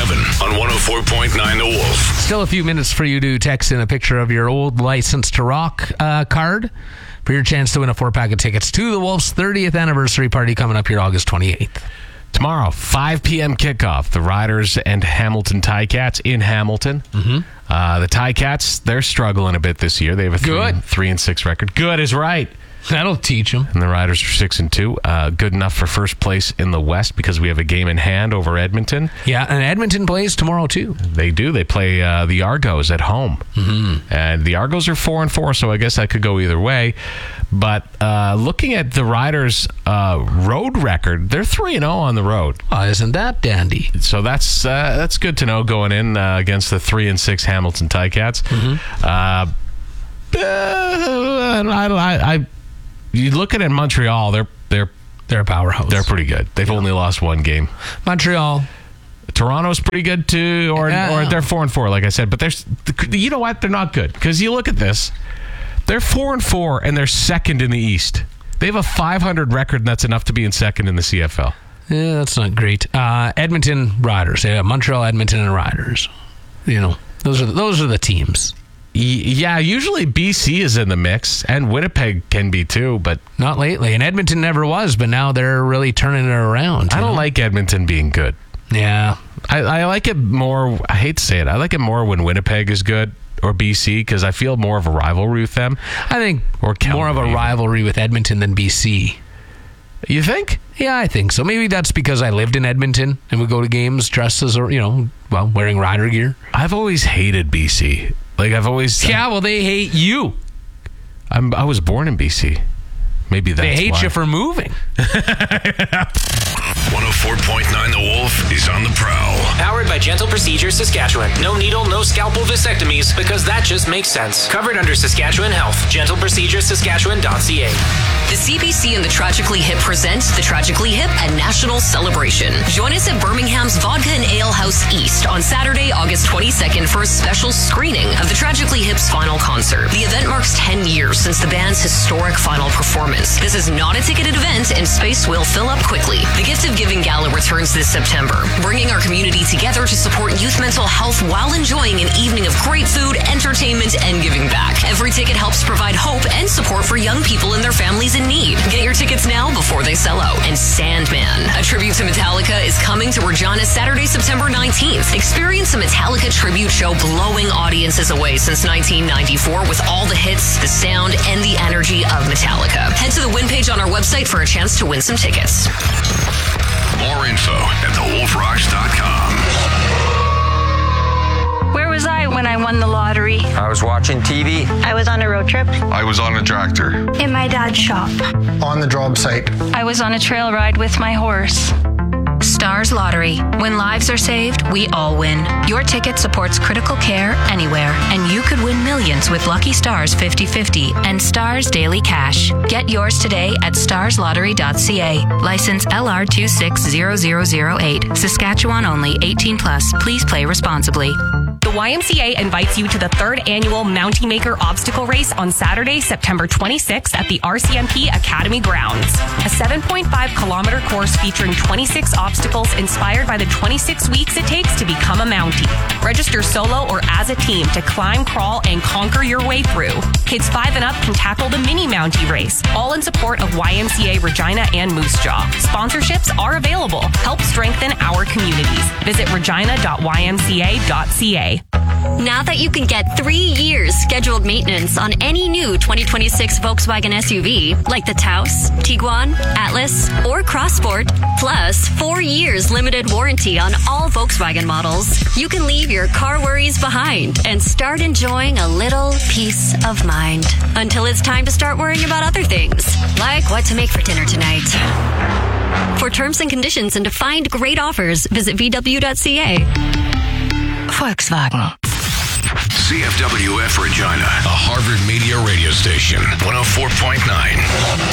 11 on 104.9 The Wolf. Still a few minutes for you to text in a picture of your old License to Rock card for your chance to win a 4-pack of tickets to the Wolf's 30th anniversary party coming up here August 28th. Tomorrow, 5 p.m. kickoff. The Riders and Hamilton Ticats in Hamilton. The Ticats, they're struggling a bit this year. They have a 3-6 record. Good is right. That'll teach them. And the Riders are 6-2. Good enough for first place in the West because we have a game in hand over Edmonton. Yeah, and Edmonton plays tomorrow too. They do. They play the Argos at home. And the Argos are 4-4, so I guess that could go either way. But looking at the Riders' road record, they're 3-0 on the road. Oh, isn't that dandy? So that's good to know going in against the 3-6 Hamilton Ticats. You look at it in Montreal, they're a powerhouse. They're pretty good. They've only lost one game. Montreal. Toronto's pretty good too, or they're 4-4, like I said. But you know what? They're not good because you look at this. They're 4-4 and they're second in the East. They have a 500 record, and that's enough to be in second in the CFL. Yeah, that's not great. Edmonton Riders. Yeah, Montreal, Edmonton, and Riders. You know, those are the teams. Yeah, usually BC is in the mix, and Winnipeg can be too, but not lately. And Edmonton never was, but now they're really turning it around. I don't like Edmonton being good. Yeah. I like it more, I hate to say it, I like it more when Winnipeg is good, or BC, because I feel more of a rivalry with them. I think more of a rivalry with Edmonton than BC. You think? Yeah, I think so. Maybe that's because I lived in Edmonton and would go to games dressed as, wearing Rider gear. I've always hated BC. Like, I've always... Yeah, well, they hate you. I was born in BC. Maybe that's why. They hate you for moving. 104.9 The Wolf is on the prowl. Powered by Gentle Procedures Saskatchewan. No needle, no scalpel vasectomies, because that just makes sense. Covered under Saskatchewan Health. GentleProcedureSaskatchewan.ca. The CBC and the Tragically Hip present the Tragically Hip and National Celebration. Join us at Birmingham's Vodka and Ale House East on Saturday, August 22nd for a special screening of the Tragically Hip's final concert. The event marks 10 years since the band's historic final performance. This is not a ticketed event, and space will fill up quickly. The Gift of Giving Gala returns this September, bringing our community together to support youth mental health while enjoying an evening of great food, entertainment, and giving back. Every ticket helps provide hope and support for young people and their families in need. Get your tickets now before they sell out. And Sandman, a tribute to Metallica, is coming to Regina Saturday, September 19th. Experience a Metallica tribute show blowing audiences away since 1994 with all the hits, the sound, and the energy of Metallica. Head to the win page on our website for a chance to win some tickets. More info at thewolfrocks.com. Where was I when I won the lottery? I was watching TV. I was on a road trip. I was on a tractor. In my dad's shop. On the job site. I was on a trail ride with my horse. Stars Lottery. When lives are saved, we all win. Your ticket supports critical care anywhere, and you could win millions with Lucky Stars 50/50 and Stars Daily Cash. Get yours today at starslottery.ca. License LR 260008. Saskatchewan only. 18+. Please play responsibly. The YMCA invites you to the 3rd annual Mountie Maker Obstacle Race on Saturday, September 26th at the RCMP Academy grounds. A 7.5-kilometer course featuring 26 obstacles inspired by the 26 weeks it takes to become a Mountie. Register solo or as a team to climb, crawl, and conquer your way through. Kids 5 and up can tackle the mini Mountie race, all in support of YMCA Regina and Moose Jaw. Sponsorships are available. Help strengthen our communities. Visit regina.ymca.ca. Now that you can get 3 years scheduled maintenance on any new 2026 Volkswagen SUV, like the Taos, Tiguan, Atlas, or Crossport, plus 4 years limited warranty on all Volkswagen models, you can leave your car worries behind and start enjoying a little peace of mind. Until it's time to start worrying about other things, like what to make for dinner tonight. For terms and conditions and to find great offers, visit VW.ca. Volkswagen. CFWF Regina, a Harvard Media radio station, 104.9.